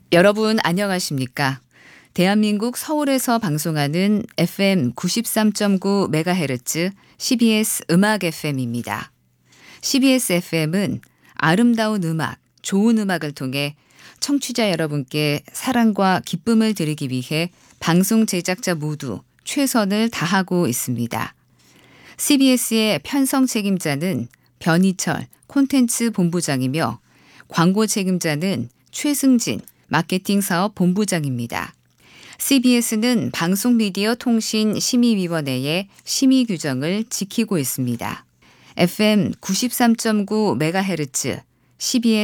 여러분 안녕하십니까? 대한민국 서울에서 방송하는 FM 93.9MHz CBS 음악 FM입니다. CBS FM은 아름다운 음악, 좋은 음악을 통해 청취자 여러분께 사랑과 기쁨을 드리기 위해 방송 제작자 모두 최선을 다하고 있습니다. CBS의 편성 책임자는 변희철 콘텐츠 본부장이며 광고 책임자는 최승진 마케팅 사업 본부장입니다. CBS는 방송미디어통신심의위원회의 심의 규정을 지키고 있습니다. FM 93.9MHz CBS